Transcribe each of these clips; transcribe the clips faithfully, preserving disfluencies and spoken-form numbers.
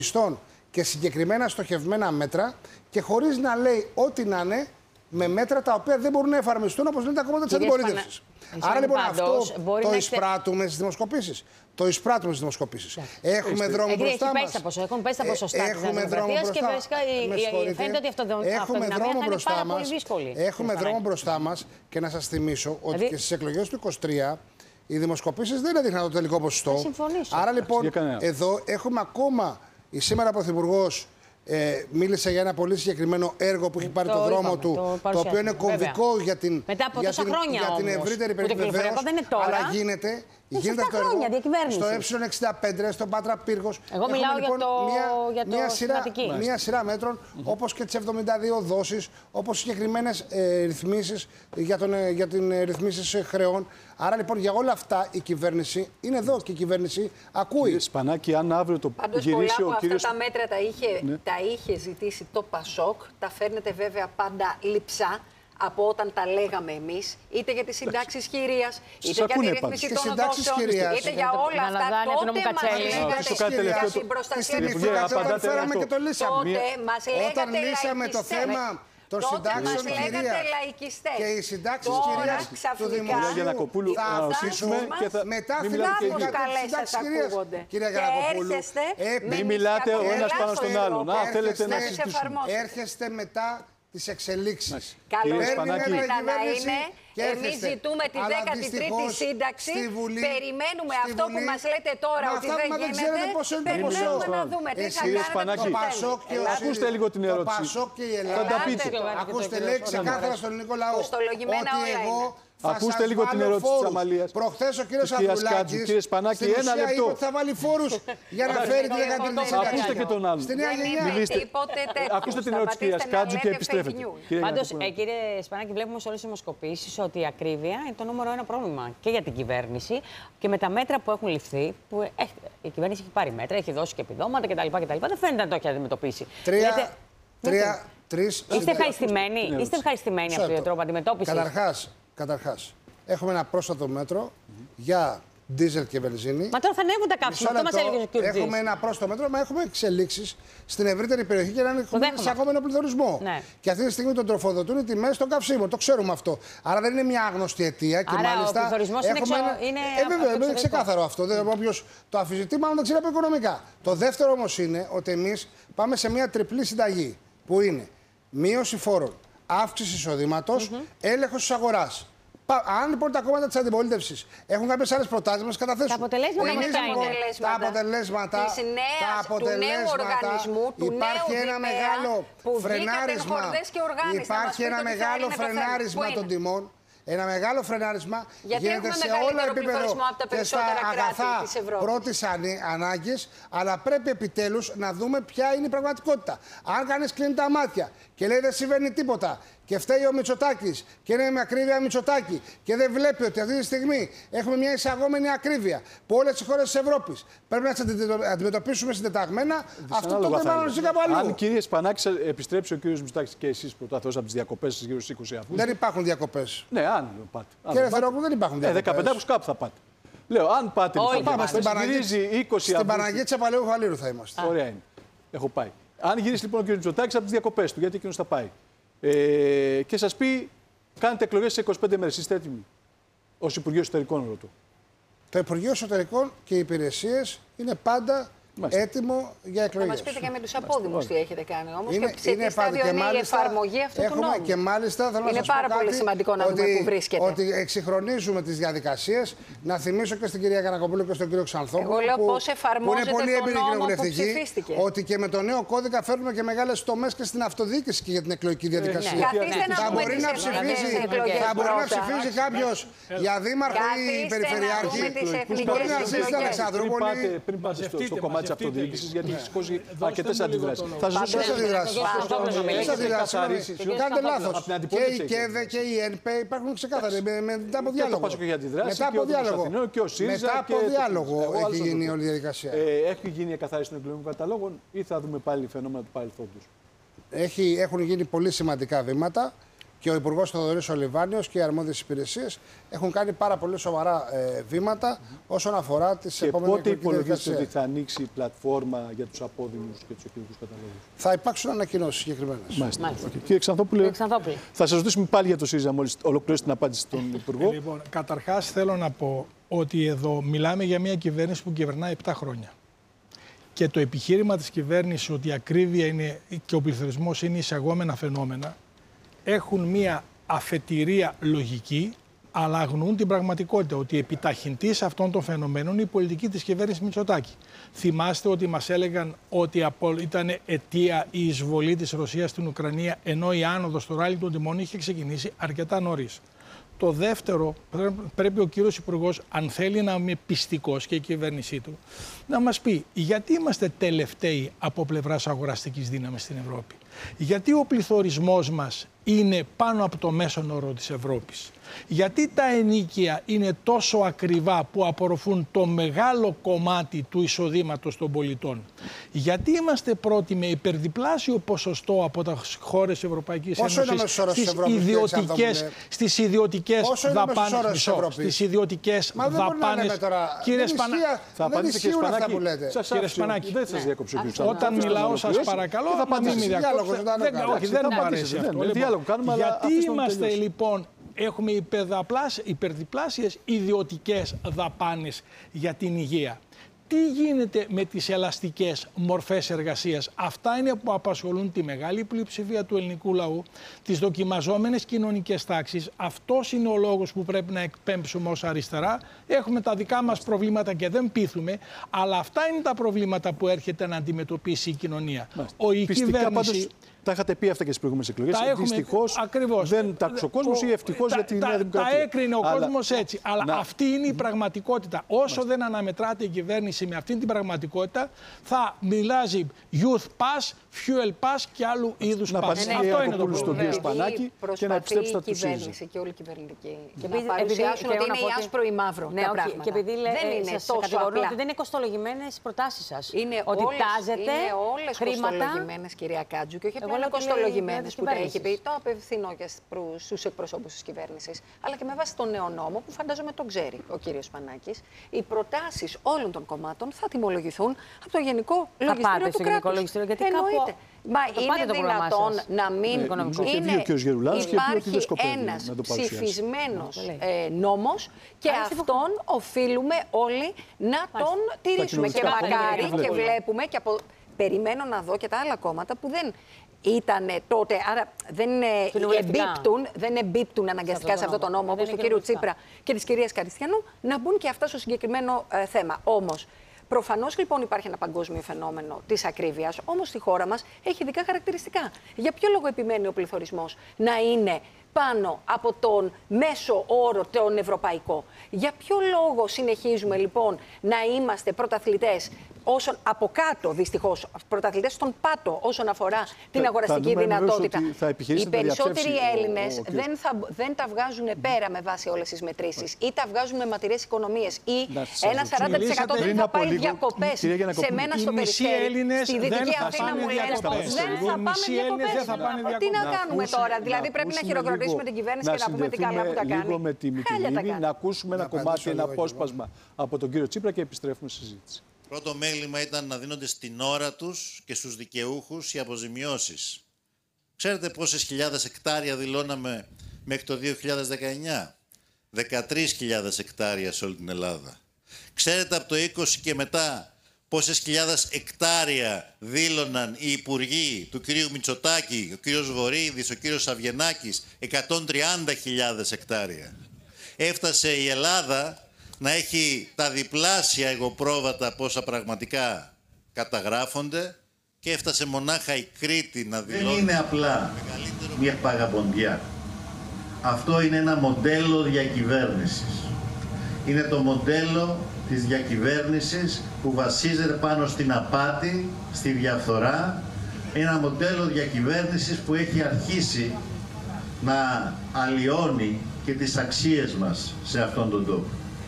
πιστών και συγκεκριμένα στοχευμένα μέτρα και χωρίς να λέει ό,τι να είναι με μέτρα τα οποία δεν μπορούν να εφαρμοστούν όπως λένε τα κόμματα της αντιπολίτευσης. Άρα λοιπόν αυτό το εισπράττουμε στις δημοσκοπήσεις. Το εισπράττουμε στις δημοσκοπήσεις. Έχουμε δρόμο μπροστά μας. Έχουν πέσει τα ποσοστά της Δημοκρατίας και φαίνεται ότι αυτοδυναμία θα είναι πάρα πολύ δύσκολη. Έχουμε δρόμο μπροστά μας και να σας θυμίσω ότι και στις εκλογές του είκοσι τρία οι δημοσκοπήσεις δεν έδειχναν το τελικό ποσοστό. Άρα λοιπόν εδώ έχουμε ακόμα η σήμερα Πρωθυπουργός. Ε, μίλησε για ένα πολύ συγκεκριμένο έργο που έχει πάρει το, το δρόμο είπαμε, του, το, το οποίο είναι κομβικό για την, για την, για την ευρύτερη περίπτωση. Αλλά γίνεται, γίνεται αυτό το έργο στο ε εξήντα πέντε, στον Πάτρα Πύργος. Εγώ Έχουμε, μιλάω λοιπόν, για το, μια, για το μια, σειρά, μια σειρά μέτρων, mm-hmm. όπως και τις εβδομήντα δύο δόσεις, όπως συγκεκριμένες ε, ρυθμίσεις για, τον, ε, για την ε, ρυθμίσεις ε, χρεών. Άρα λοιπόν για όλα αυτά η κυβέρνηση είναι εδώ και η κυβέρνηση ακούει. Κύριε Σπανάκη, αν αύριο το Πάντως, γυρίσει πολλά ο κύριος... αυτά τα μέτρα τα είχε, ναι. τα είχε ζητήσει το Πασόκ, τα φέρνετε βέβαια πάντα λειψά από όταν τα λέγαμε εμείς, είτε για τις συντάξεις χειρίας, είτε για τη ρύθμιση των οδόσεων, είτε για όλα αυτά. Τότε μας λέγατε για την προστασία της Τότε μας λέγατε λύσαμε το θέμα των συντάξεων κυρίας και οι συντάξεις κυρίας του Δημοσίου θα αφήσουμε μετά φυλάκους συντάξεις κυρίας. Κυρία Γιαννακοπούλου, μην μιλάτε ο ένας πάνω στον άλλον. Α, θέλετε να συζητήσουμε. Έρχεστε μετά τις εξελίξεις. Καλώς να είναι. Εμείς ζητούμε τη δέκατη τρίτη σύνταξη. Περιμένουμε αυτό που μας λέτε τώρα ότι δεν γίνεται. Περιμένουμε να δούμε τι θα κάνετε το τέλος. Ακούστε λίγο την ερώτηση. Το Πασόκ και η Ελλάδα. Ακούστε λέει ξεκάθαρα στον ελληνικό λαό ότι εγώ ακούστε λίγο την ερώτηση της Αμαλίας. Προχθές ο κύριος Ανδρουλάκης κύριε Σπανάκη, ένα λεπτό. είπε ότι θα βάλει φόρους για να φέρει τη δέκατη τρίτη σύνταξη. Ακούστε και τον άλλον. Στη νέα γενιά. Ακούστε την ερώτηση κυρία Σκάτζου και επιστρέφετε. Πάντως, κύριε Σπανάκη, βλέπουμε σε όλες τις δημοσκοπήσεις ότι η ακρίβεια είναι το νούμερο ένα πρόβλημα και για την κυβέρνηση και με τα μέτρα που έχουν ληφθεί. Που έχει, η κυβέρνηση έχει πάρει μέτρα, έχει δώσει και επιδόματα κτλ. Δεν φαίνεται να το έχει αντιμετωπίσει. Τρία. Τρία. Τρεις. Είστε ευχαριστημένοι, είστε ευχαριστημένοι από τον τρόπο αντιμετώπισης? Καταρχάς, καταρχάς, έχουμε ένα πρόσθετο μέτρο mm-hmm. για ντίζελ και βενζίνη. Μα τώρα θα ανέβουν τα κάψιμα, αυτό μας έλεγε ο κ. Έχουμε ένα πρόσθετο μέτρο, μα έχουμε εξελίξεις στην ευρύτερη περιοχή και να έχουμε εισαγόμενο πληθωρισμό. Ναι. Και αυτή τη στιγμή τον τροφοδοτούν οι τιμές των καυσίμων. Το ξέρουμε αυτό. Άρα δεν είναι μια άγνωστη αιτία. Και άρα μάλιστα ο πληθωρισμός είναι, εξω... ένα... είναι... Ε, βέβαια, είναι ξεκάθαρο αυτό. Δεν όποιος το αφιζητεί, μάλλον δεν ξέρει από οικονομικά. Το δεύτερο όμως είναι ότι εμείς πάμε σε μια τριπλή συνταγή που είναι μείωση φόρων, αύξηση εισοδήματος, mm-hmm. έλεγχος της αγοράς. Αν λοιπόν τα κόμματα της αντιπολίτευσης έχουν κάποιες άλλες προτάσεις, μας καταθέσουν. Τα αποτελέσματα είναι τα αποτελέσματα της νέας, του νέου οργανισμού, του υπάρχει νέου ένα μεγάλο φρενάρισμα. Υπάρχει ένα μεγάλο φρενάρισμα των τιμών. Ένα μεγάλο φρενάρισμα γιατί γίνεται σε όλα επίπεδο και στα αγαθά πρώτης ανάγκης, αλλά πρέπει επιτέλους να δούμε ποια είναι η πραγματικότητα. Αν κανείς κλείνει τα μάτια και λέει δεν συμβαίνει τίποτα και φταίει ο Μητσοτάκης και είναι με ακρίβεια Μητσοτάκη και δεν βλέπει ότι αυτή τη στιγμή έχουμε μια εισαγόμενη ακρίβεια που όλες οι χώρες της Ευρώπης πρέπει να τις αντιμετωπίσουμε συντεταγμένα, αυτό το θέμα είναι κάπου αλλού. Αν κύριε Σπανάκη επιστρέψει ο κύριος Μητσοτάκης και εσείς πρωταθώς από τις διακοπές στις γύρω στις είκοσι Αυγούστου. Δεν υπάρχουν διακοπές. Ναι, αν πάτε. Κύριε Θερόπουλο, δεν υπάρχουν διακοπές. δεκαπέντε Αυγούστου κάπου θα πάτε. Λέω, αν πάτε. Όχι, πάμε στην Παναγία Τσαπαλαίου Χαλίρου θα είμαστε. Ωραία είναι. Έχω πάει. Αν γυρίσει λοιπόν ο κ. Μητσοτάκης από τις διακοπές του, γιατί εκείνος θα πάει. Ε, και σας πει, κάνετε εκλογές σε είκοσι πέντε μέρες. Είστε έτοιμοι. Ως Υπουργείο Εσωτερικών, ρωτώ. Το Υπουργείο Εσωτερικών και οι υπηρεσίες είναι πάντα Μάλιστα. έτοιμο για εκλογές. Θα μας πείτε και με τους απόδημους τι έχετε κάνει όμως είναι, και σε τι στάδιο είναι η εφαρμογή αυτού του νόμου. Και μάλιστα θέλω είναι να σας πάρα πω πολύ κάτι, σημαντικό να δούμε ότι, που βρίσκεται. Ότι εξυγχρονίζουμε τις διαδικασίες. Να θυμίσω και στην κυρία Γιαννακοπούλου και στον κύριο Ξανθόπουλο. Εγώ λέω που, πώς εφαρμόζεται που είναι πολύ το νόμο που ψηφίστηκε. Ότι και με το νέο κώδικα φέρνουμε και μεγάλες τομές και στην αυτοδιοίκηση και για την εκλογική διαδικασία. Θα μπορεί να ψηφίζει κάποιος για δήμαρχο ή περιφερειάρχη. Μπορεί να ζήσει στην Αλεξανδρούπολη. Πριν πάτε στο κομμάτι της αυτοδιοίκησης, γιατί έχει σηκώσει αρκετές αντιδράσεις. Θα σας δώσω αντιδράσεις. Κάνετε λάθος. Και η ΚΕΔΕ και η ΕΝΠΕ υπάρχουν ξεκάθαροι. Μετά από διάλογο. Μετά από διάλογο. Μετά από διάλογο έχει γίνει όλη η διαδικασία. Έχει γίνει η εκαθάριση των εκλογικών καταλόγων ή θα δούμε πάλι φαινόμενα του παρελθόντος? Έχουν γίνει πολύ σημαντικά βήματα. και ο Υπουργός Θοδωρής Ολιβάνιος και οι αρμόδιες υπηρεσίες έχουν κάνει πάρα πολύ σοβαρά ε, βήματα όσον αφορά τις επόμενες εκλογικές διαδικασίες. Και πότε υπολογίζετε ότι θα ανοίξει η πλατφόρμα για τους απόδημους και τους εκλογικούς καταλόγους? Θα υπάρξουν ανακοινώσεις συγκεκριμένες. Μάλιστα. Μάλιστα. Okay. Κύριε Ξανθόπουλε, Ξανθόπουλε, θα σας ρωτήσουμε πάλι για το ΣΥΡΙΖΑ μόλις ολοκληρώσει την απάντηση στον Υπουργό. Ε, λοιπόν, καταρχάς θέλω να πω ότι εδώ μιλάμε για μια κυβέρνηση που κυβερνάει επτά χρόνια. Και το επιχείρημα της κυβέρνησης ότι η ακρίβεια είναι, και ο πληθωρισμός είναι εισαγόμενα φαινόμενα έχουν μια αφετηρία λογική, αλλά αγνοούν την πραγματικότητα ότι επιταχυντής αυτών των φαινομένων είναι η πολιτική της κυβέρνησης Μητσοτάκη. Θυμάστε ότι μας έλεγαν ότι ήταν αιτία η εισβολή της Ρωσίας στην Ουκρανία, ενώ η άνοδος στο ράλι των τιμών είχε ξεκινήσει αρκετά νωρίς. Το δεύτερο, πρέπει ο κύριος Υπουργός, αν θέλει να είναι πιστικός και η κυβέρνησή του, να μας πει γιατί είμαστε τελευταίοι από πλευράς αγοραστικής δύναμης στην Ευρώπη. Γιατί ο πληθωρισμός μας είναι πάνω από το μέσον όρο της Ευρώπης. Γιατί τα ενοίκια είναι τόσο ακριβά που απορροφούν το μεγάλο κομμάτι του εισοδήματος των πολιτών. Γιατί είμαστε πρώτοι με υπερδιπλάσιο ποσοστό από τα χώρες της Ευρωπαϊκής Ένωσης στις ιδιωτικές, στις ιδιωτικές δαπάνες. Στις ιδιωτικές δαπάνες. Κύριε Σπανάκη, θα απαντήσετε κύριε Σπανάκη. Κύριε Σπανάκη, δεν σας διακόψω. Όταν μιλάω σας παρακαλώ να μην με διακόψετε. Όχι, δεν μου αρέσει αυτό. Γιατί είμαστε λοιπόν... Έχουμε υπερδιπλάσιες ιδιωτικές δαπάνες για την υγεία. Τι γίνεται με τις ελαστικές μορφές εργασίας? Αυτά είναι που απασχολούν τη μεγάλη πλειοψηφία του ελληνικού λαού, τις δοκιμαζόμενες κοινωνικές τάξεις. Αυτός είναι ο λόγος που πρέπει να εκπέμψουμε ως αριστερά. Έχουμε τα δικά μας προβλήματα και δεν πείθουμε, αλλά αυτά είναι τα προβλήματα που έρχεται να αντιμετωπίσει η κοινωνία. Ο, η κυβέρνηση... Τα είχατε πει αυτά και στις προηγούμενες εκλογές. Δυστυχώς δεν τα άκουσε ο κόσμος ή ευτυχώς για τη Νέα Δημοκρατία. Τα έκρινε ο κόσμος έτσι. Αλλά να... αυτή είναι η πραγματικότητα. Όσο Μάλιστα. δεν αναμετράται η κυβέρνηση με αυτή την πραγματικότητα, θα μιλάζει Youth Pass, Fuel Pass και άλλου είδους pass. Αυτό είναι το πρόβλημα. Στον κύριο Σπανάκη και να επιστρέψει στα του ΣΥΡΙΖΑ. Και όλη η κυβερνητική. Και να παρουσιάσουν ότι είναι ή άσπρο ή μαύρο τα πράγματα. Και επειδή σας κατηγορούν ότι δεν είναι κοστολογημένες προτάσεις σας. Ότι τάζετε χρήματα. Είναι όλες κοστολογημένες, κυρία Κάτζου. Είναι κοστολογημένες που τα έχει πει. Το απευθυνώ και στους εκπροσώπους της κυβέρνησης, αλλά και με βάση τον νέο νόμο που φαντάζομαι τον ξέρει ο κύριος Σπανάκης. Οι προτάσεις όλων των κομμάτων θα τιμολογηθούν από το Γενικό Λογιστήριο του κράτους. Εννοείται. Μα είναι δυνατόν να μην είναι, υπάρχει ένας ψηφισμένος ε, νόμος και αυτόν οφείλουμε όλοι να τον τηρήσουμε. Και μακάρι και βλέπουμε και από... Περιμένω να δω και τα άλλα κόμματα που δεν ήταν τότε, άρα δεν εμπίπτουν, δεν εμπίπτουν αναγκαστικά σε αυτό το νόμο, όπως του κύριου Τσίπρα και της κυρίας Καριστιανού, να μπουν και αυτά στο συγκεκριμένο ε, θέμα. Όμως, προφανώς λοιπόν υπάρχει ένα παγκόσμιο φαινόμενο της ακρίβειας, όμως στη χώρα μας έχει ειδικά χαρακτηριστικά. Για ποιο λόγο επιμένει ο πληθωρισμός να είναι πάνω από τον μέσο όρο τον ευρωπαϊκό? Για ποιο λόγο συνεχίζουμε λοιπόν να είμαστε πρωταθλητές όσον από κάτω, δυστυχώς, πρωταθλητές στον πάτο όσον αφορά την αγοραστική δυνατότητα? Οι περισσότεροι Έλληνες δεν, θα, δεν τα βγάζουν πέρα με βάση όλες τις μετρήσεις ή τα βγάζουν με ματηρές οικονομίες ή ένα σαράντα τοις εκατό δεν θα πάει διακοπές. Σε μένα στο περιστέρι, στη Δυτική Αθήνα μου λένε δεν θα πάμε διακοπές. Τι να κάνουμε τώρα? Δηλαδή πρέπει να χειροκροτήσουμε την κυβέρνηση και να πούμε τι καλά που τα κάνει. Λίγο με τη Μητυλίνη, να ακούσουμε ένα κομμάτι, ένα απόσπασμα από τον κύριο Τσίπρα και επιστρέφουμε στη συζήτηση. Πρώτο μέλημα ήταν να δίνονται στην ώρα τους και στους δικαιούχους οι αποζημιώσεις. Ξέρετε πόσες χιλιάδες εκτάρια δηλώναμε μέχρι το δύο χιλιάδες δεκαεννιά? δεκατρείς χιλιάδες εκτάρια σε όλη την Ελλάδα. Ξέρετε από το είκοσι και μετά πόσες χιλιάδες εκτάρια δήλωναν οι υπουργοί του κυρίου Μητσοτάκη, ο κύριος Βορίδης, ο κύριος Αβγενάκης? εκατόν τριάντα χιλιάδες εκτάρια. Έφτασε η Ελλάδα να έχει τα διπλάσια εγωπρόβατα από όσα πραγματικά καταγράφονται και έφτασε μονάχα η Κρήτη να δηλώνει. Δεν είναι απλά μια παγαποντιά. Αυτό είναι ένα μοντέλο διακυβέρνησης. Είναι το μοντέλο της διακυβέρνησης που βασίζεται πάνω στην απάτη, στη διαφθορά. Ένα μοντέλο διακυβέρνησης που έχει αρχίσει να αλλοιώνει και τις αξίες μας σε αυτόν τον τόπο.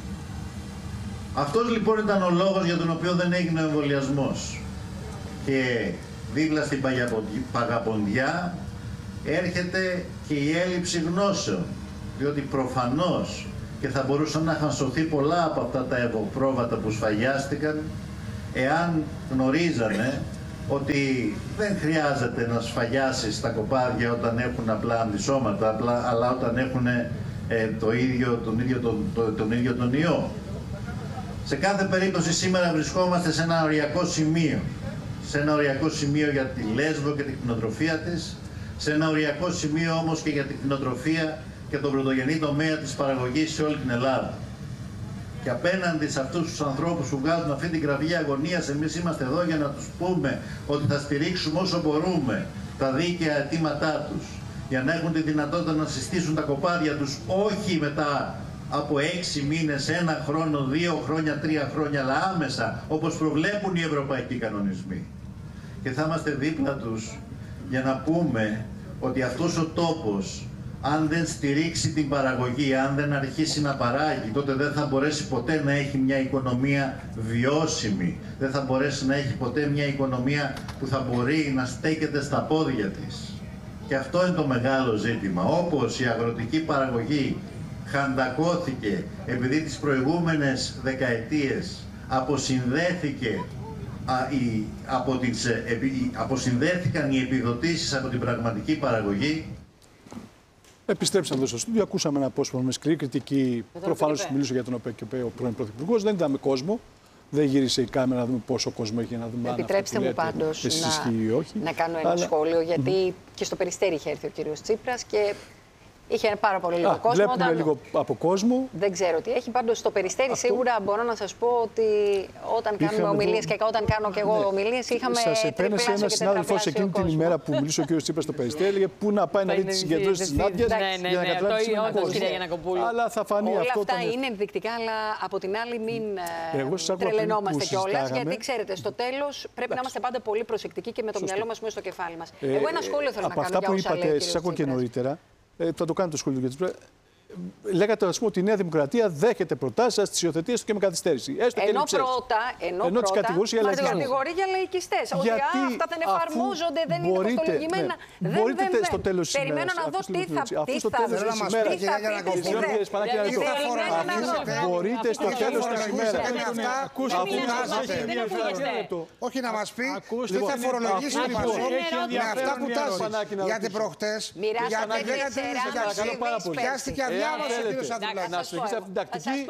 Αυτός λοιπόν ήταν ο λόγος για τον οποίο δεν έγινε ο εμβολιασμός. Και δίπλα στην παγαποντιά έρχεται και η έλλειψη γνώσεων, διότι προφανώς και θα μπορούσαν να είχαν σωθεί πολλά από αυτά τα ευωπρόβατα που σφαγιάστηκαν εάν γνωρίζανε ότι δεν χρειάζεται να σφαγιάσεις τα κοπάδια όταν έχουν απλά αντισώματα, απλά, αλλά όταν έχουν ε, το ίδιο, τον, ίδιο, τον, το, τον ίδιο τον ιό. Σε κάθε περίπτωση σήμερα βρισκόμαστε σε ένα οριακό σημείο. Σε ένα οριακό σημείο για τη Λέσβο και την κτηνοτροφία της, σε ένα οριακό σημείο όμως και για την κτηνοτροφία και τον πρωτογενή τομέα της παραγωγής σε όλη την Ελλάδα. Και απέναντι σε αυτούς τους ανθρώπους που βγάζουν αυτή την κραυγή αγωνίας, εμείς είμαστε εδώ για να τους πούμε ότι θα στηρίξουμε όσο μπορούμε τα δίκαια αιτήματά τους, για να έχουν τη δυνατότητα να συστήσουν τα κοπάδια τους, όχι μετά από έξι μήνες, ένα χρόνο, δύο χρόνια, τρία χρόνια, αλλά άμεσα, όπως προβλέπουν οι ευρωπαϊκοί κανονισμοί. Και θα είμαστε δίπλα τους για να πούμε ότι αυτός ο τόπος, αν δεν στηρίξει την παραγωγή, αν δεν αρχίσει να παράγει, τότε δεν θα μπορέσει ποτέ να έχει μια οικονομία βιώσιμη. Δεν θα μπορέσει να έχει ποτέ μια οικονομία που θα μπορεί να στέκεται στα πόδια της. Και αυτό είναι το μεγάλο ζήτημα. Όπως η αγροτική παραγωγή χαντακώθηκε επειδή τις προηγούμενες δεκαετίες αποσυνδέθηκε, α, η, από τις, επι, αποσυνδέθηκαν οι επιδοτήσεις από την πραγματική παραγωγή. Επιστρέψαμε εδώ στο στούντιο. Ακούσαμε ένα απόσπασμα με σκληρή κριτική. Προφανώς μιλούσε για τον ΟΠΕΚ και ο πρώην Πρωθυπουργός. Δεν είδαμε κόσμο. Δεν γύρισε η κάμερα να δούμε πόσο κόσμο έχει, να δούμε. Επιτρέψτε μου πάντως να, να κάνω ένα Αλλά... σχόλιο, γιατί mm. και στο Περιστέρι είχε έρθει ο κύριος Τσίπρας και είχε πάρα πολύ λίγο Α, κόσμο. Βλέπουμε όταν... λίγο από κόσμο. Δεν ξέρω τι έχει. Πάντως στο Περιστέρι Αυτό... σίγουρα μπορώ να σας πω ότι όταν είχαμε κάνουμε ομιλίες το... και όταν κάνω και εγώ ναι. ομιλίες είχαμε σας επένεσε ένα συνάδελφο εκείνη την ημέρα που μιλούσε ο κ. Τσίπρας στο Περιστέρι, έλεγε πού να πάει να δει τις συγκεντρώσεις της Νάντιας για να καταλάβει τι κόσμο. Αλλά θα φανεί Όλα αυτό. αυτά είναι ενδεικτικά, αλλά από την άλλη μην τρελαινόμαστε κιόλας, γιατί ξέρετε, στο τέλος πρέπει να είμαστε πάντα πολύ προσεκτικοί και με το μυαλό μας μέσα στο κεφάλι μας. Εγώ ένα σχόλιο θέλω να κάνω για όσα λέει ο κ. Τσίπρας. Ε, θα το κάνετε το σχόλιο για τις πρέ... Λέγατε, ας πούμε, ότι η Νέα Δημοκρατία δέχεται προτάσεις σας, τις υιοθετίες του και με καθυστέρηση. Έστω ενώ και πρώτα, ενώ ενώ πρώτα μας κατηγορεί για λαϊκιστές. Ότι α, αυτά δεν εφαρμόζονται, δεν μπορείτε, είναι κοστολογημένα. Ναι, δεν, μπορείτε δεν, στο τέλος της Περιμένω να δω τι θα πει. Αφού στο τέλος της ημέρας. Μπορείτε στο τέλος της ημέρας. Όχι να μας πει τι θα φορολογήσει η Πασόκ με αυτά που τάζει. Γιατί προχτές, για τη δέκατη πιάστηκε αδιάβαστο ο κύριος Ανδρουλάκης. Να σου εξηγήσω αυτή την τακτική.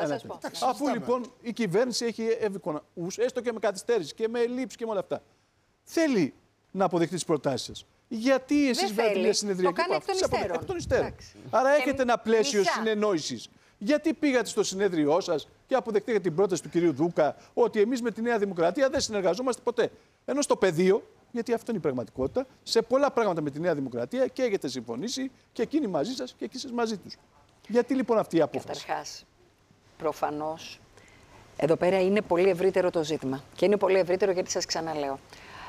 Αφού λοιπόν η κυβέρνηση έχει ευικονούς, έστω και με καθυστέρηση και με ελλείψεις και με όλα αυτά, θέλει να αποδεχτεί τις προτάσεις σας. Γιατί εσείς βγάζετε μια συνεδριακή εκ των υστέρων. Άρα έχετε ένα πλαίσιο συνεννόησης. Γιατί πήγατε στο συνέδριό σας και αποδεχτήκατε την πρόταση του κυρίου Δούκα ότι εμείς με τη Νέα Δημοκρατία δεν συνεργαζόμαστε ποτέ. Ενώ στο πεδίο, γιατί αυτό είναι η πραγματικότητα, σε πολλά πράγματα με τη Νέα Δημοκρατία και έχετε συμφωνήσει και εκείνοι μαζί σας και εκεί σας μαζί τους. Γιατί λοιπόν αυτή η απόφαση? Καταρχάς, προφανώς, εδώ πέρα είναι πολύ ευρύτερο το ζήτημα. Και είναι πολύ ευρύτερο γιατί σας ξαναλέω.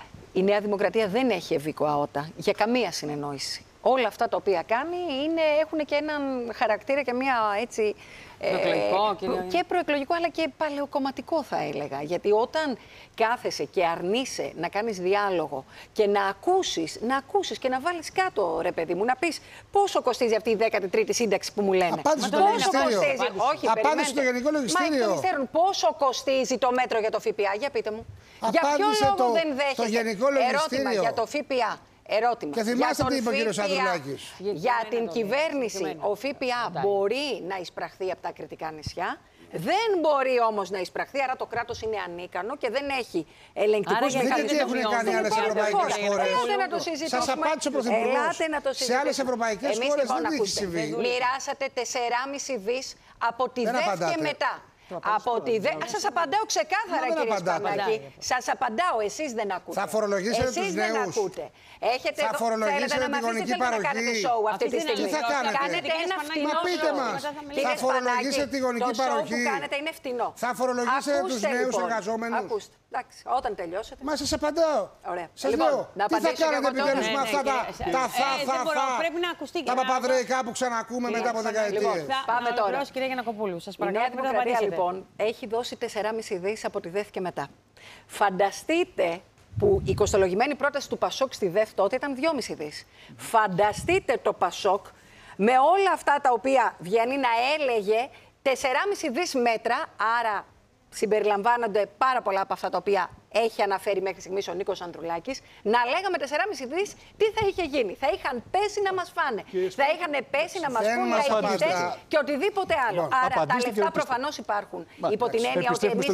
Η Νέα Δημοκρατία δεν έχει ευήκο αότα για καμία συνεννόηση. Όλα αυτά τα οποία κάνει είναι, έχουν και έναν χαρακτήρα και μια έτσι... Προεκλογικό, ε, και προεκλογικό αλλά και παλαιοκομματικό θα έλεγα. Γιατί όταν κάθεσαι και αρνείσαι να κάνεις διάλογο και να ακούσεις, να ακούσεις και να βάλεις κάτω, ρε παιδί μου, να πεις πόσο κοστίζει αυτή η δέκατη τρίτη σύνταξη που μου λένε. Απάντησε στο λογιστήριο. Όχι, απάντησε στο Γενικό Λογιστήριο. Μα πόσο κοστίζει το μέτρο για το ΦΠΑ, για πείτε μου. Απάντησε για ποιο λόγο το, δεν δέχεστε? Το Γενικό Λογιστήριο. Ερώτημα για το ΦΠΑ. Ερώτημα. Και θυμάστε τι είπε ο κύριος Ανδρουλάκης. Για, για την κυβέρνηση ο ΦΠΑ μπορεί να εισπραχθεί από τα κρητικά νησιά. Δεν μπορεί όμως να εισπραχθεί, άρα το κράτος είναι ανίκανο και δεν έχει ελεγκτικούς μηχανισμούς. Δείτε τι έχουν κάνει άλλες ευρωπαϊκές χώρες. Ελάτε να το συζητήσουμε. Σας απάντησε ο Πρωθυπουργός. Σε άλλες ευρωπαϊκές χώρες δεν έχει συμβεί. Μοιράσατε τεσσεράμισι δις από τη ΔΕΦ και μετά. Από τη δε... Σας απαντάω ξεκάθαρα, κύριε Σπανάκη. Σας απαντάω, εσείς δεν ακούτε. Θα φορολογήσετε εσείς τους δεν νέους. Ακούτε. Έχετε θα φορολογήσετε την γονική παραγωγή. Αυτή τη στιγμή. Τι θα κάνετε? Κάνετε ένα φτηνό Μα πείτε μας. Θα φορολογήσετε τη γονική παραγωγή. Το show που κάνετε είναι φτηνό. Θα φορολογήσετε τους νέους εργαζόμενους. Ακούστε. Εντάξει, όταν τελειώσετε. Μα σας απαντάω. Ωραία. Σας λοιπόν, λέω, τι θα κάνετε επιτέλους με αυτά τα θα, θα, θα, πρέπει να ακουστεί τα παπαδρέικα που ξανακούμε μετά από δεκαετίες. Πάμε τώρα. Κυρία Γιαννακοπούλου, σας η Νέα Δημοκρατία λοιπόν έχει δώσει τεσσεράμισι δις από τη ΔΕΘ και μετά. Φανταστείτε που η κοστολογημένη πρόταση του Πασόκ στη ΔΕΦ τότε ήταν δυόμισι δις. Φανταστείτε το Πασόκ με όλα αυτά τα οποία βγαίνει να έλεγε τεσσεράμισι δις μέτρα, άρα συμπεριλαμβάνονται πάρα πολλά από αυτά τα οποία έχει αναφέρει μέχρι στιγμής ο Νίκος Ανδρουλάκης, να λέγαμε τεσσεράμισι δις, τι θα είχε γίνει. Θα είχαν πέσει να μας φάνε. Κύριε θα είχαν πέσει να μας πούν λαϊκιστές και οτιδήποτε άλλο. Λοιπόν, άρα τα λεφτά προφανώς υπάρχουν. Μα, υπό την έννοια ότι εμείς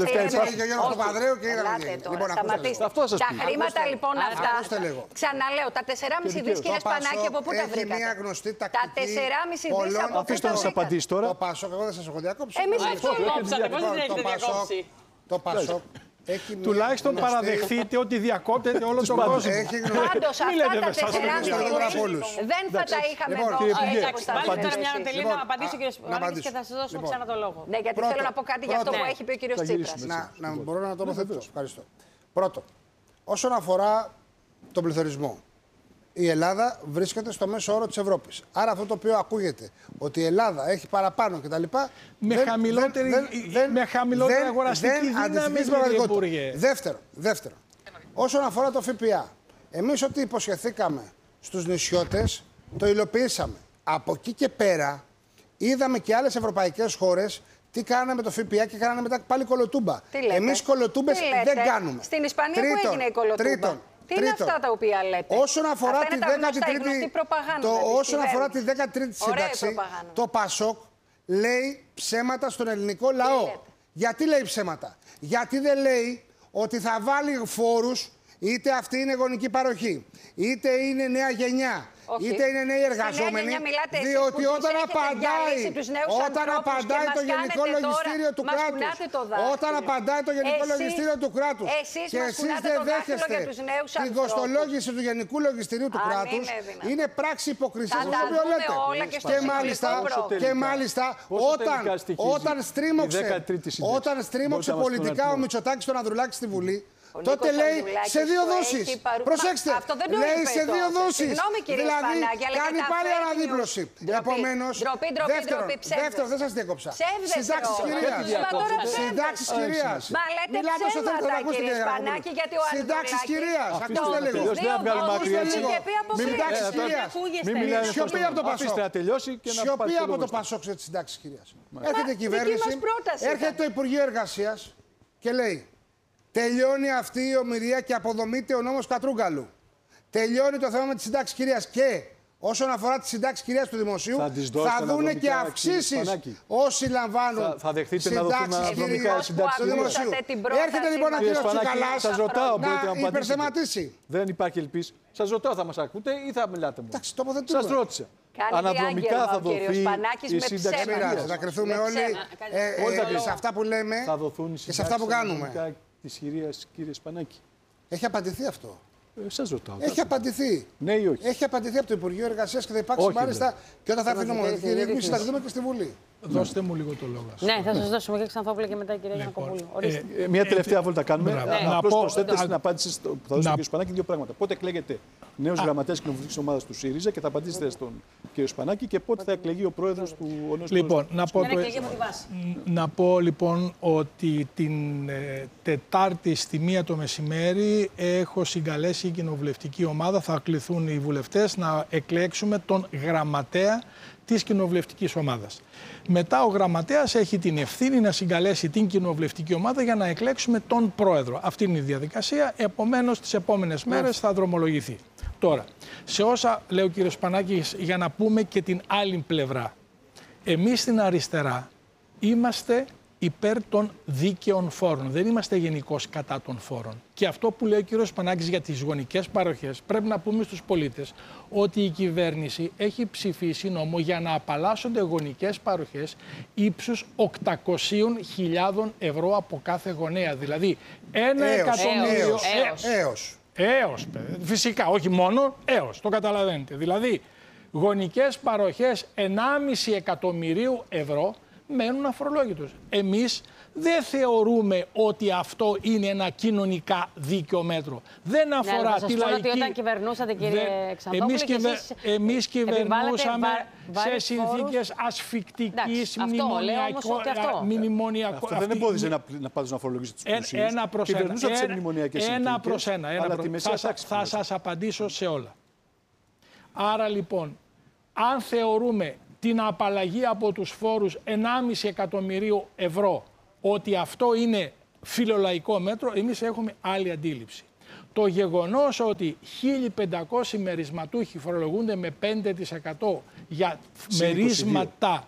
σταματήστε. Τα χρήματα λοιπόν αυτά, ξαναλέω, τα τεσσεράμισι δις, κύριε Σπανάκη, από πού τα βρήκατε? Τα τεσσεράμισι δις από πού τα βρήκατε? Το Πασόκ, εγώ δεν σας έχω διακόψει. Εμείς αυτό διακόψατε, πώς δεν έχετε διακόψει? Το Πασόκ. Τουλάχιστον γνωστή... παραδεχτείτε ότι διακόπτεται όλο τον κόσμο. Πάντως αυτά τα τεσσεράμισι δεν θα τα είχαμε δώσει. Εντάξει, βάλτε τώρα μια τελεία να απαντήσει ο κ. Σπανάκης και θα σας δώσουμε ξανά το λόγο. Ναι, γιατί θέλω να πω κάτι για αυτό που έχει πει ο κ. Τσίπρας. Να μπορώ να τοποθετήσω. Ευχαριστώ. Πρώτον, όσον αφορά τον πληθωρισμό, η Ελλάδα βρίσκεται στο μέσο όρο της Ευρώπης. Άρα αυτό το οποίο ακούγεται, ότι η Ελλάδα έχει παραπάνω κτλ. Με δεν, χαμηλότερη, δεν, δεν, με χαμηλότερη δεν, αγοραστική δύναμη, κύριε Υπουργέ. Δεύτερο, δεύτερο, όσον αφορά το ΦΠΑ, εμείς ό,τι υποσχεθήκαμε στους νησιώτες, το υλοποιήσαμε. Από εκεί και πέρα, είδαμε και άλλες ευρωπαϊκές χώρες τι κάνανε με το ΦΠΑ και κάνανε μετά πάλι κολοτούμπα. Εμείς κολοτούμπες δεν κάνουμε. Στην Ισπανία τρίτον, που έγινε η κολοτούμπα. Τρίτον, Τι είναι Τρίτον, αυτά τα οποία λέτε? Όσον αφορά τη δέκατη τρίτη, το, όσον αφορά τη δέκατη τρίτη σύνταξη, το Πασόκ λέει ψέματα στον ελληνικό λαό. Γιατί λέει ψέματα? Γιατί δεν λέει ότι θα βάλει φόρους, είτε αυτή είναι γονική παροχή, είτε είναι νέα γενιά, όχι. είτε είναι νέοι εργαζόμενοι, διότι όταν απαντάει, όταν απαντάει το Γενικό Λογιστήριο του κράτους, όταν απαντάει το Γενικό Λογιστήριο του κράτους και εσείς δεν δέχεστε την κοστολόγηση του Γενικού Λογιστηρίου του κράτους, είναι πράξη υποκρισίας, το οποίο λέτε. Και μάλιστα, και μάλιστα όταν στρίμωξε, όταν στρίμωξε πολιτικά ο Μητσοτάκης τον Ανδρουλάκη στη Βουλή, τότε λέει σε δύο δόσεις. Προσέξτε, λέει σε δύο δόσεις. Δηλαδή κάνει πάλι αναδίπλωση. Επομένως, δεύτερον, δεύτερον, δεν σας διέκοψα. Συντάξεις κυρίας. Συντάξεις κυρίας. Μιλάτε όσο θέλετε να ακούσετε, κύριε Γραμμανίδη. Συντάξεις κυρίας. Ακούστε λίγο. Συντάξεις κυρίας. Σιωπή από το Πασόκ. Σιωπή από το Πασόκ σε τις συντάξεις κυρίας. Έρχεται η κυβέρνηση, έρχεται το Υπουργείο Εργασίας και λέει: τελειώνει αυτή η ομηρία και αποδομείται ο νόμος Κατρούγκαλου. Τελειώνει το θέμα με τη συντάξη κυρίας. Και όσον αφορά τη συντάξη κυρίας του δημοσίου, θα, θα δούνε και αυξήσεις όσοι λαμβάνουν θα, θα συντάξεις κυρίας του δημοσίου. Έρχεται λοιπόν ο κύριος Τσικαλάς να υπερθεματίσει. Δεν υπάρχει ελπίς. Σας ρωτάω, θα μας ακούτε ή θα μιλάτε μόνο? Εντάξει, τοποθετούμε. Σας ρώτησα. Αναδρομικά θα δοθεί η σύνταξη κυρίας. Να κρυθούμε όλοι σε αυτά που λέμε και σε αυτά που κάνουμε. Της κυρίας, κύριε Σπανάκη. Έχει απαντηθεί αυτό. Ε, σας ρωτάω. Έχει απαντηθεί. Ναι ή όχι? Έχει απαντηθεί από το Υπουργείο Εργασίας και θα υπάρξει όχι, μάλιστα δεν. Και όταν θα έρθει η νομοθετική ρύθμιση θα δούμε και στη Βουλή. Δώστε μου λίγο το λόγο. Ναι, θα σας δώσουμε και Ξανθόπουλο και μετά η κυρία Γιαννακοπούλου. Μια τελευταία βόλτα κάνουμε. Απλώς προσθέτετε στην απάντηση που θα δώσω στον κύριο Σπανάκη δύο πράγματα. Πότε εκλέγεται νέος γραμματέας κοινοβουλευτικής ομάδας του ΣΥΡΙΖΑ και θα απαντήσετε στον κύριο Σπανάκη και πότε θα εκλεγεί ο πρόεδρος του ΟΝΕΣ. Λοιπόν, να πω, το... να πω λοιπόν ότι την ε, Τετάρτη στη μία το μεσημέρι έχω συγκαλέσει η κοινοβουλευτική ομάδα. Θα κληθούν οι βουλευτές να εκλέξουμε τον γραμματέα της κοινοβουλευτικής ομάδας. Μετά ο γραμματέας έχει την ευθύνη να συγκαλέσει την κοινοβουλευτική ομάδα για να εκλέξουμε τον πρόεδρο. Αυτή είναι η διαδικασία, επομένως τις επόμενες μέρες θα δρομολογηθεί. Τώρα, σε όσα λέει ο κύριος Σπανάκης, για να πούμε και την άλλη πλευρά. Εμείς στην αριστερά είμαστε υπέρ των δίκαιων φόρων. Δεν είμαστε γενικώς κατά των φόρων. Και αυτό που λέει ο κύριος Σπανάκης για τις γονικές παροχές, πρέπει να πούμε στους πολίτες ότι η κυβέρνηση έχει ψηφίσει νόμο για να απαλλάσσονται γονικές παροχές ύψους οκτακόσιες χιλιάδες ευρώ από κάθε γονέα. Δηλαδή ένα έως, εκατομμύριο... Έως, έως. έως. Έως, φυσικά, όχι μόνο, έως, το καταλαβαίνετε. Δηλαδή, γονικές παροχές ενάμιση εκατομμυρίου ευρώ μένουν αφορολόγητος. Εμείς δεν θεωρούμε ότι αυτό είναι ένα κοινωνικά δίκαιο μέτρο. Δεν αφορά ναι, τη λαϊκή... ότι όταν κυβερνούσατε, κύριε Ξαντόπουλε, εμείς, κυβε... εσείς εμείς κυβερνούσαμε βα... σε συνθήκες ασφικτικής, μνημονιακού... Αυτό δεν εμπόδιζε να, να πάντως να φορολογήσει τους πλουσίους. Ένα προς ένα. Κυβερνούσατε σε μνημονιακές συνθήκες. Ένα προς ένα. ένα αλλά προ... τη μεσαία θα, τάξη θα σας απαντήσω σε όλα. Άρα λοιπόν, αν θεωρούμε την απαλλαγή από τους φόρους ενάμιση εκατομμυρίου ευρώ ότι αυτό είναι φιλολαϊκό μέτρο, εμείς έχουμε άλλη αντίληψη. Το γεγονός ότι χίλια πεντακόσιοι μερισματούχοι φορολογούνται με πέντε τοις εκατό για μερίσματα...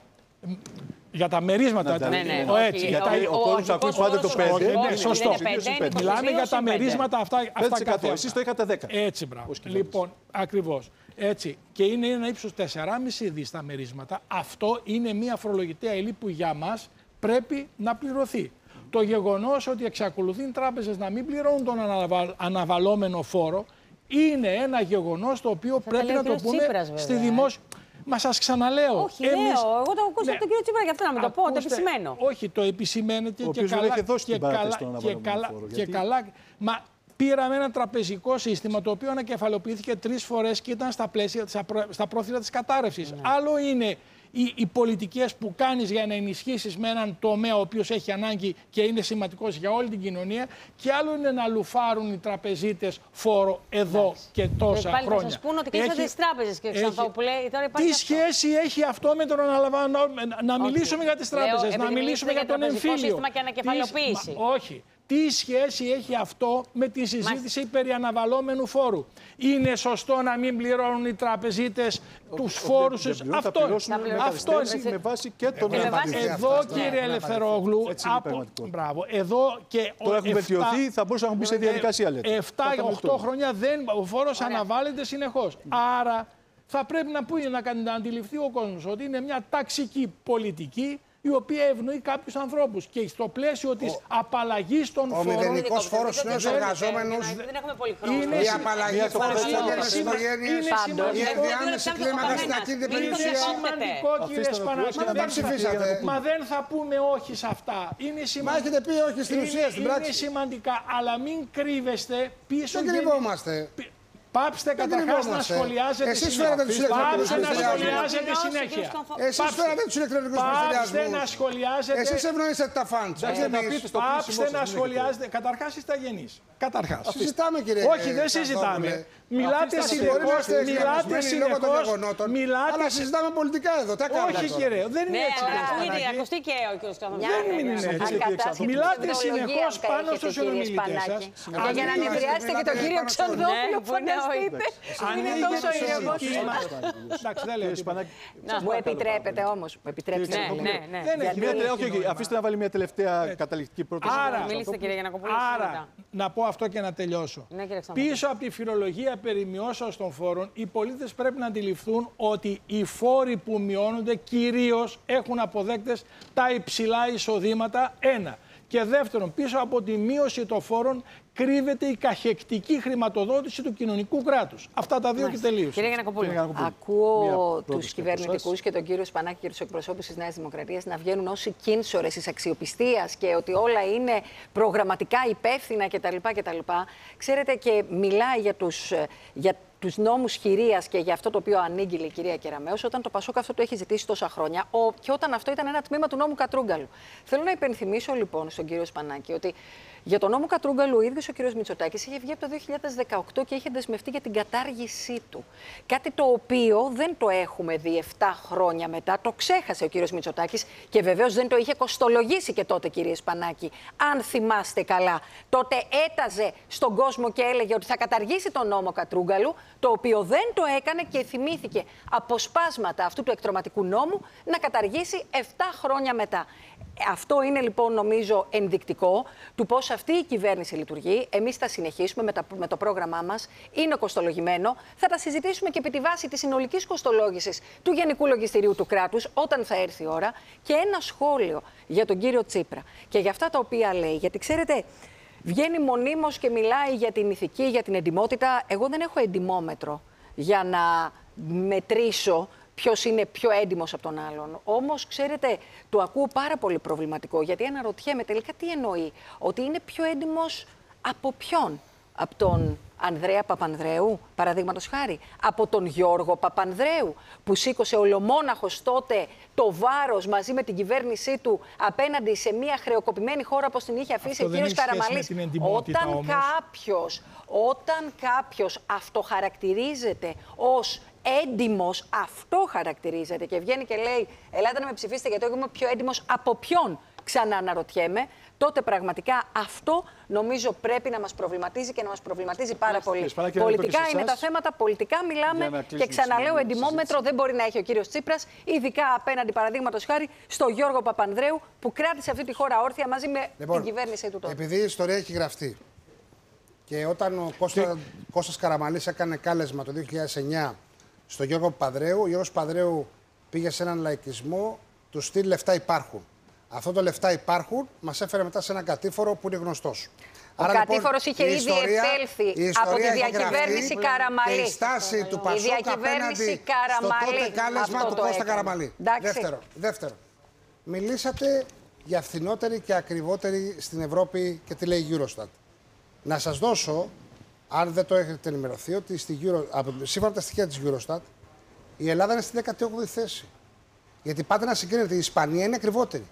Για τα μερίσματα. Ναι, ναι, ο, έτσι, όχι, για τα... Ο κόσμος ακούει πάντα το πέντε. Ναι, σωστό. Μιλάμε για τα μερίσματα αυτά. αυτά Εσείς το είχατε δέκα. Έτσι, μπράβο. Λοιπόν, ακριβώς. Έτσι. Και είναι ένα ύψος τέσσερα κόμμα πέντε δις τα μερίσματα. Αυτό είναι μια φορολογητέα ύλη που για μας πρέπει να πληρωθεί. Το γεγονός ότι εξακολουθεί οι τράπεζες να μην πληρώνουν τον αναβα... αναβαλώμενο φόρο είναι ένα γεγονός το οποίο θα πρέπει να το πούμε Τσίπρας, στη δημόσια. Μα σας ξαναλέω. Όχι, εμείς... λέω. Εγώ το ακούσα ναι. από τον κύριο Τσίπρα, γι' αυτό να μην το πω. Το επισημαίνω. Όχι, το επισημαίνετε και καλά. Δεν έχει δώσει και την καλά, και καλά, φόρο, και γιατί... καλά. Μα πήραμε ένα τραπεζικό σύστημα το οποίο ανακεφαλοποιήθηκε τρεις φορές και ήταν στα, πλαίσια, στα πρόθυρα της κατάρρευσης. Ναι. Άλλο είναι οι, οι πολιτικές που κάνεις για να ενισχύσεις με έναν τομέα ο οποίος έχει ανάγκη και είναι σημαντικός για όλη την κοινωνία, και άλλο είναι να λουφάρουν οι τραπεζίτες φόρο εδώ Άξι. και τόσα πάλι χρόνια. Θα σας πούνε ότι κλείσατε τις τράπεζες, κύριε Ξαντόπουλε. Τι σχέση έχει αυτό με τον αναλαμβάνω, να okay. μιλήσουμε για τις τράπεζες, Λέω, να μιλήσουμε για, για τον εμφύλιο. Σύστημα και ανακεφαλαιοποίηση. Μα, όχι. Τι σχέση έχει αυτό με τη συζήτηση Μα... περί αναβαλώμενου φόρου? Είναι σωστό να μην πληρώνουν οι τραπεζίτες τους φόρους τους? Αυτό είναι με βάση και τον Εδώ, κύριε Ελευθερόγλου, μπράβο, εδώ και... Τώρα έχουν βελτιωθεί, θα μπορούσαμε να μπει σε διαδικασία, λέτε. εφτά οκτώ χρόνια ο φόρος αναβάλλεται συνεχώς. Άρα θα πρέπει να αντιληφθεί ο κόσμος ότι είναι μια ταξική πολιτική η οποία ευνοεί κάποιους ανθρώπους. Και στο πλαίσιο της ο... απαλλαγής των φόρων... Ο μηδενικός φόρος στους νέους εργαζόμενους, η απαλλαγή των φόρων στις οικογένειες, η ενδιάμεση κλίμακα στην ακίνητη περιουσία. Είναι σημαντικό, κύριε Σπανάκη. Μα δεν θα πούμε όχι σε αυτά. Είναι σημαντικά. Μα έχετε πει όχι στην ουσία, στην πράξη. Είναι σημαντικά, αλλά μην κρύβεστε πίσω... Δεν κρυβόμαστε. Πάψτε καταρχάς να σχολιάζετε Εσείς φέρατε τους ηλεκτρονικούς πληστηριασμούς. συνέχεια. Εσείς φέρατε τους ηλεκτρονικούς πληστηριασμούς. Πάψτε να σχολιάζετε. Εσείς ευνοήσατε τα φαντς. Πάψτε να σχολιάζετε. Καταρχάς είστε αγενείς. Καταρχάς. Συζητάμε, κύριε. Όχι, δεν συζητάμε. Μιλάτε συνεχώς. Μιλάτε συνεχώς. Αλλά συζητάμε πολιτικά εδώ. Τι κάνετε? Όχι, κύριε. Δεν είναι έτσι. Είναι ακουστεί και ο κύριος Ξαντόπουλος. Δεν είναι έτσι. Μιλάτε συνεχώς πάνω στους συνομιλητές σας. Για να νευριάσετε και τον κύριο Ξαντόπουλο, φανταστείτε. Είναι τόσο ήρεμος. Εντάξει, δεν λέω. Μου επιτρέπετε όμως. Μου επιτρέπετε. Δεν έχει. Αφήστε να βάλει μια τελευταία καταληκτική πρόταση. Άρα, να πω αυτό και να τελειώσω. Πίσω από τη φιλολογία περί μειώσεως των φόρων, οι πολίτες πρέπει να αντιληφθούν ότι οι φόροι που μειώνονται κυρίως έχουν αποδέκτες τα υψηλά εισοδήματα, ένα. Και δεύτερον, πίσω από τη μείωση των φόρων κρύβεται η καχεκτική χρηματοδότηση του κοινωνικού κράτους. Αυτά τα δύο Μάλιστα. Και τελείως. Κύριε Γιαννακοπούλου, ακούω τους κυβερνητικούς και τον κύριο Σπανάκη και τους εκπροσώπους της Νέας Δημοκρατίας να βγαίνουν όσοι κίνσορες της αξιοπιστίας και ότι όλα είναι προγραμματικά υπεύθυνα κτλ. κτλ. Ξέρετε, και μιλάει για τους... Για τους νόμους χειρίας και για αυτό το οποίο ανήγγειλε η κυρία Κεραμέως, όταν το Πασόκ αυτό το έχει ζητήσει τόσα χρόνια ο, και όταν αυτό ήταν ένα τμήμα του νόμου Κατρούγκαλου. Θέλω να υπενθυμίσω λοιπόν στον κύριο Σπανάκη ότι για τον νόμο Κατρούγκαλου ο ίδιος ο κύριος Μητσοτάκης είχε βγει από το δύο χιλιάδες δεκαοκτώ και είχε δεσμευτεί για την κατάργησή του. Κάτι το οποίο δεν το έχουμε δει επτά χρόνια μετά. Το ξέχασε ο κύριος Μητσοτάκης και βεβαίως δεν το είχε κοστολογήσει και τότε, κύριε Σπανάκη. Αν θυμάστε καλά, τότε έταζε στον κόσμο και έλεγε ότι θα καταργήσει τον νόμο Κατρούγκαλου, το οποίο δεν το έκανε και θυμήθηκε αποσπάσματα αυτού του εκτρωματικού νόμου να καταργήσει επτά χρόνια μετά. Αυτό είναι λοιπόν νομίζω ενδεικτικό του πώς αυτή η κυβέρνηση λειτουργεί. Εμείς θα συνεχίσουμε με, τα, με το πρόγραμμά μας. Είναι κοστολογημένο. Θα τα συζητήσουμε και επί τη βάση της συνολικής κοστολόγησης του Γενικού Λογιστηρίου του κράτους όταν θα έρθει η ώρα. Και ένα σχόλιο για τον κύριο Τσίπρα και για αυτά τα οποία λέει. Γιατί ξέρετε, βγαίνει μονίμως και μιλάει για την ηθική, για την εντιμότητα. Εγώ δεν έχω εντιμόμετρο για να μετρήσω ποιος είναι πιο έντιμος από τον άλλον. Όμως, ξέρετε, το ακούω πάρα πολύ προβληματικό, γιατί αναρωτιέμαι τελικά τι εννοεί. Ότι είναι πιο έντιμος από ποιον? Από τον Ανδρέα Παπανδρέου, παραδείγματος χάρη, από τον Γιώργο Παπανδρέου, που σήκωσε ολομόναχος τότε το βάρος μαζί με την κυβέρνησή του απέναντι σε μια χρεοκοπημένη χώρα όπως την είχε αφήσει ο κύριος Καραμανλής. Όταν όμως. κάποιος, όταν κάποιος αυτοχαρακτηρίζεται ως έντιμος, αυτό χαρακτηρίζεται και βγαίνει και λέει «Ελάτε να με ψηφίσετε γιατί εγώ είμαι πιο έντιμος από ποιον?» Ξανααναρωτιέμαι, τότε πραγματικά αυτό νομίζω πρέπει να μας προβληματίζει και να μας προβληματίζει πάρα πολύ. Πολιτικά είναι τα θέματα, πολιτικά μιλάμε και ξαναλέω εντιμόμετρο δεν μπορεί να έχει ο κύριος Τσίπρας, ειδικά απέναντι παραδείγματος χάρη στο Γιώργο Παπανδρέου που κράτησε αυτή τη χώρα όρθια μαζί με λοιπόν, την κυβέρνησή του τότε. Επειδή η ιστορία έχει γραφτεί και όταν ο Κώστα, Κώστας Καραμανλής έκανε κάλεσμα το δύο χιλιάδες εννιά στο Γιώργο Παπανδρέου, ο Γιώργος Παπανδρέου πήγε σε έναν λαϊκισμό του στυλ λεφτά υπάρχουν. Αυτό το λεφτά υπάρχουν, μας έφερε μετά σε έναν κατήφορο που είναι γνωστός. Ο Άρα, κατήφορος λοιπόν, είχε ήδη επέλθει από τη διακυβέρνηση Καραμανλή. Και η στάση του Πασόκ απέναντι στο τότε κάλεσμα του Κώστα Καραμανλή. Δεύτερο, δεύτερο, μιλήσατε για φθηνότερη και ακριβότερη στην Ευρώπη και τι λέει η Eurostat. Να σας δώσω, αν δεν το έχετε ενημερωθεί, ότι στη Euro, σύμφωνα με τα στοιχεία της Eurostat, η Ελλάδα είναι στη δέκατη όγδοη θέση. Γιατί πάτε να συγκρίνετε, η Ισπανία είναι ακριβότερη.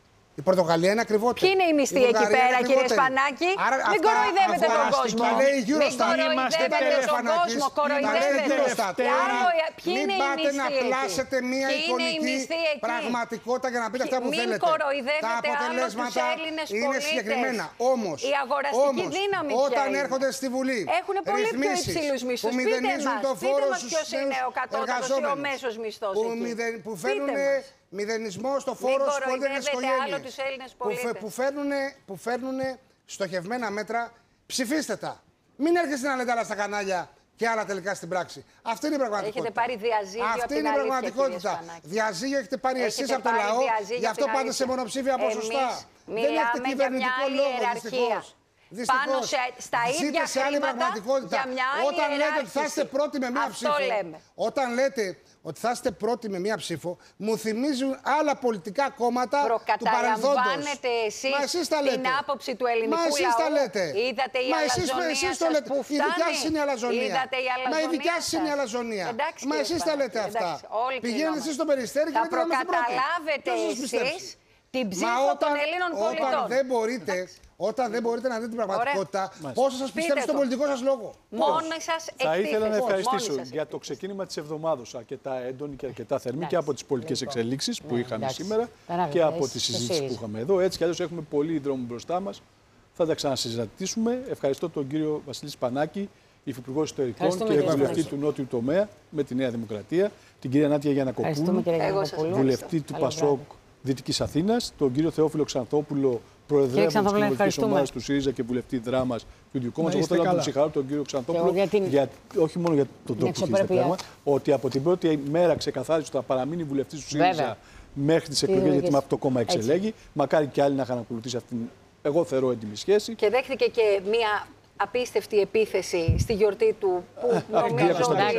Η Πορτογαλία είναι ακριβότερη. Ποιοι είναι οι μισθοί εκεί πέρα, κύριε Σπανάκη? Άρα, μην αυτά, κοροϊδεύετε αυτά, τον κόσμο. Τα λέει η Eurostat. Μην κοροϊδεύετε τον κόσμο. Κοροϊδεύετε. Ποιοι μην είναι οι πάτε να μισθοί πλάσετε μια εικονική πραγματικότητα για να πείτε αυτά που θέλετε. Μην κοροϊδεύετε άλλο τους Έλληνες πολίτες. Είναι συγκεκριμένα. Όμως, η αγοραστική δύναμη όταν έρχονται στη Βουλή, έχουν πολύ πιο υψηλούς μισθούς. Πείτε μας, πείτε μας ποιος είναι ο κατώτατος ή ο μέσος μισθός εκεί. Που φέρνουν μηδενισμό στο φόρο στις πολίτες οικογένειες. Που, που φέρνουν στοχευμένα μέτρα, ψηφίστε τα. Μην έρχεστε να λέτε άλλα στα κανάλια και άλλα τελικά στην πράξη. Αυτή είναι η πραγματικότητα. Έχετε πάρει διαζύγιο. Αυτή είναι η πραγματικότητα. Διαζύγιο έχετε πάρει εσείς από το λαό, γι' αυτό πάτε σε μονοψήφια ποσοστά. Δεν έχετε κυβερνητικό λόγο, δυστυχώς. Πάνω σε, στα ίδια σε άλλη πραγματικότητα. Για μια άλλη Όταν λέτε ότι θα είστε πρώτοι με μία ψήφο, λέμε. όταν λέτε ότι θα είστε πρώτοι με μία ψήφο, μου θυμίζουν άλλα πολιτικά κόμματα του παρελθόντος. Προκαταλαμβάνετε εσείς την άποψη του ελληνικού λαού. Μα εσείς τα λέτε. Είδατε η αλαζονία σας που φτάνει. Η δικιά σας είναι η αλαζονία. Είδατε η αλαζονία. Μα η δικιά σας είναι η αλαζονία. Εντάξει, μα εσείς τα λέτε αυτά. Πηγαίνετε εσείς στο Περιστέρι και λέτε να είμαστε πρώτοι. Θα προκαταλάβετε εσείς την ψήφο των Ελλήνων πολιτών. Όταν δεν μπορείτε... Όταν δεν μπορείτε να δείτε την πραγματικότητα, πώς θα σας πιστέψει στον πολιτικό σας λόγο? Μόνοι σας εκτίθεστε. Θα ήθελα να ευχαριστήσω για το ξεκίνημα της εβδομάδος, αρκετά έντονη και αρκετά θερμή, και από τις πολιτικές εξελίξεις που είχαμε σήμερα και από τη συζήτηση που είχαμε εδώ. Έτσι κι αλλιώς έχουμε πολύ δρόμο μπροστά μας. Θα τα ξανασυζητήσουμε. Ευχαριστώ τον κύριο Βασίλη Σπανάκη, Υφυπουργό Ιστορικών και βουλευτή του Νότιου Τομέα με τη Νέα Δημοκρατία, την κυρία Νάντια Γιαννακοπούλου, βουλευτή του Πασόκ Δυτικής Αθήνας, τον κύριο Θεόφιλο Ξανθόπουλο, Προεδρεύον της Κοινοβουλευτικής Ομάδας του ΣΥΡΙΖΑ και βουλευτή δράμας του ίδιου κόμματος. Εγώ θέλω να τον συγχαρώ τον κύριο Ξανθόπουλο, για την... για, όχι μόνο για τον τρόπο που χείριζε πράγμα, ότι από την πρώτη μέρα ξεκαθάρισε ότι θα παραμείνει βουλευτής του ΣΥΡΙΖΑ Βέβαια. μέχρι τις εκλογές, γιατί με αυτό το κόμμα εξελέγει. Μακάρι και άλλοι να είχαν ακολουθήσει αυτήν, εγώ θεωρώ, έντιμη σχέση. Και δέχθηκε και μία απίστευτη επίθεση στη γιορτή του, που νομίζω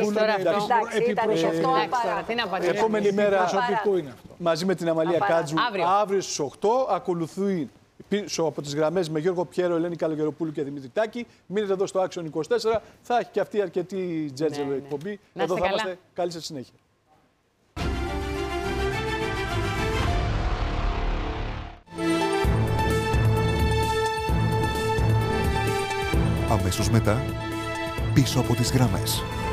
ότι ήταν σωστό απαράδεκτο. Επόμενη μέρα μαζί με την Αμαλία Κάτζου, αύριο στις οκτώ, ακολουθεί πίσω από τις γραμμές με Γιώργο Πιέρο, Ελένη Καλογεροπούλου και Δημήτρη Τάκη. Μείνετε εδώ στο Action είκοσι τέσσερα. Θα έχει και αυτή αρκετή τζέρτζελο ναι, εκπομπή. Ναι. Εδώ θα καλά. είμαστε. Καλή σας συνέχεια. Αμέσως μετά, πίσω από τις γραμμές.